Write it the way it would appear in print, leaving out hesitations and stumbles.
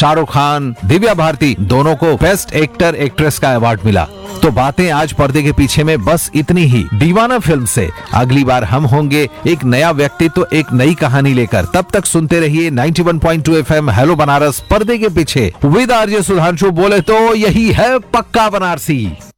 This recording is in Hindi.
शाहरुख खान, दिव्या भारती दोनों को बेस्ट एक्टर एक्ट्रेस का अवार्ड मिला। तो बातें आज पर्दे के पीछे में बस इतनी ही। दीवाना फिल्म से अगली बार हम होंगे एक नया व्यक्ति तो एक नई कहानी लेकर। तब तक सुनते रहिए 91.2 FM हेलो बनारस पर्दे के पीछे विद आरजे सुधांशु। बोले तो यही है पक्का बनारसी।